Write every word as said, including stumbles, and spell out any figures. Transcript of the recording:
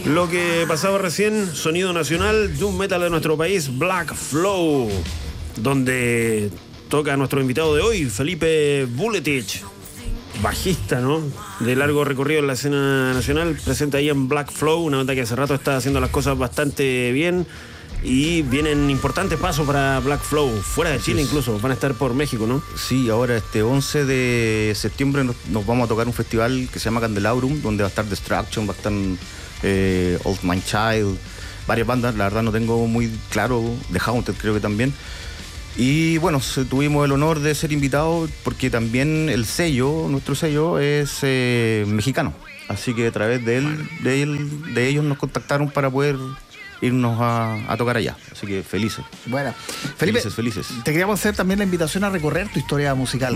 Lo que pasaba recién, sonido nacional, doom metal de nuestro país, Black Flow, donde toca nuestro invitado de hoy, Felipe Buletich, bajista, ¿no? De largo recorrido en la escena nacional, presente ahí en Black Flow, una banda que hace rato está haciendo las cosas bastante bien. Y vienen importantes pasos para Black Flow, fuera de Chile incluso, van a estar por México, ¿no? Sí, ahora este once de septiembre nos, nos vamos a tocar un festival que se llama Candelabrum, donde va a estar Destruction, va a estar eh, Old Man Child, varias bandas, la verdad no tengo muy claro, The Haunted creo que también. Y bueno, tuvimos el honor de ser invitados porque también el sello, nuestro sello es eh, mexicano, así que a través de él, de él, de ellos nos contactaron para poder irnos a, a tocar allá, así que felices. Bueno, Felipe, felices, felices. Te queríamos hacer también la invitación a recorrer tu historia musical.